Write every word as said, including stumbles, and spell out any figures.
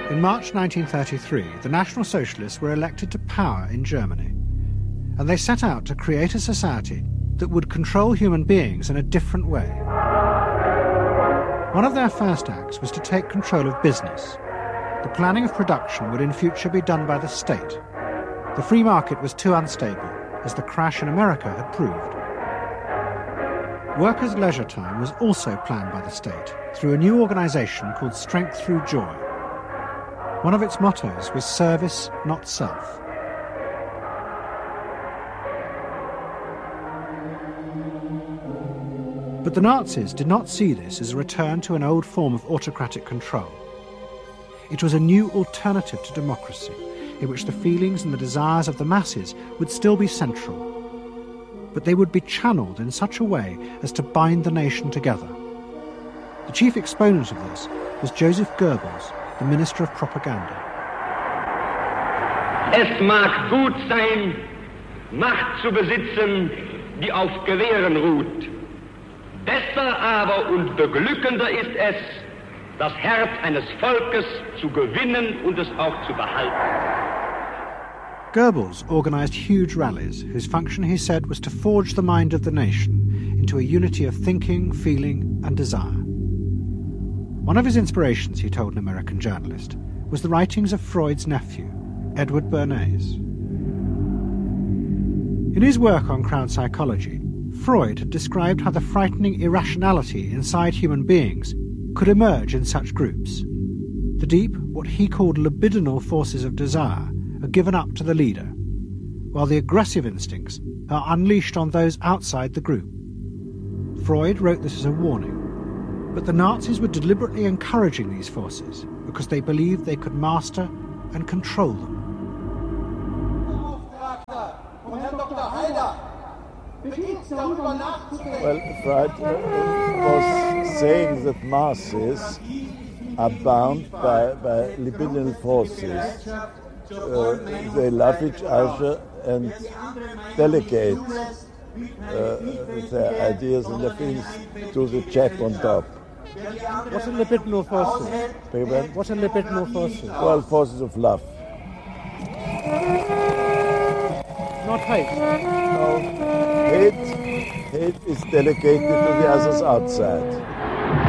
In March nineteen thirty-three, the National Socialists were elected to power in Germany, and they set out to create a society that would control human beings in a different way. One of their first acts was to take control of business. The planning of production would in future be done by the state. The free market was too unstable, as the crash in America had proved. Workers' leisure time was also planned by the state through a new organisation called Strength Through Joy. One of its mottos was service, not self. But the Nazis did not see this as a return to an old form of autocratic control. It was a new alternative to democracy, in which the feelings and the desires of the masses would still be central, but they would be channeled in such a way as to bind the nation together. The chief exponent of this was Joseph Goebbels, the Minister of Propaganda. Es mag gut sein, Macht zu besitzen, die auf Gewehren ruht. Besser aber und beglückender ist es, das Herz eines Volkes zu gewinnen und es auch zu behalten. Goebbels organised huge rallies whose function, he said, was to forge the mind of the nation into a unity of thinking, feeling and desire. One of his inspirations, he told an American journalist, was the writings of Freud's nephew, Edward Bernays. In his work on crowd psychology, Freud had described how the frightening irrationality inside human beings could emerge in such groups. The deep, what he called libidinal forces of desire, are given up to the leader, while the aggressive instincts are unleashed on those outside the group. Freud wrote this as a warning, but the Nazis were deliberately encouraging these forces because they believed they could master and control them. Well, Freud was saying that masses are bound by, by libidinal forces. Uh, they love each other and delegate uh, their ideas and their feelings to the chap on top. What are libidinal forces? Payment? What are libidinal forces? Well, forces of love. Not hate? No. Hate, hate is delegated to the others outside.